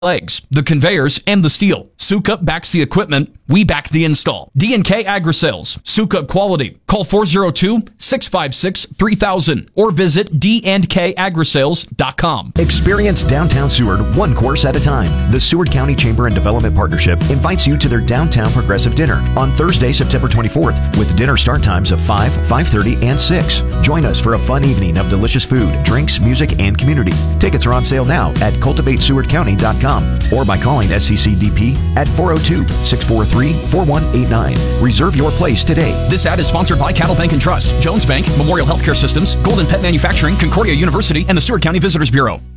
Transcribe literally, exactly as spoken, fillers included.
legs, the conveyors, and the steel. Sukup backs the equipment. We back the install. D and K Agri-Sales. Sukup quality. Call four oh two, six five six, three thousand or visit d and k agri sales dot com. Experience downtown Seward one course at a time. The Seward County Chamber and Development Partnership invites you to their Downtown Progressive Dinner on Thursday, September twenty-fourth, with dinner start times of five, five thirty, and six. Join us for a fun evening of delicious food, drinks, music, and community. Tickets are on sale now at cultivate seward county dot com or by calling S C C D P at four oh two, six four three, four one eight nine. Reserve your place today. This ad is sponsored by Cattle Bank and Trust, Jones Bank, Memorial Healthcare Systems, Golden Pet Manufacturing, Concordia University, and the Seward County Visitors Bureau.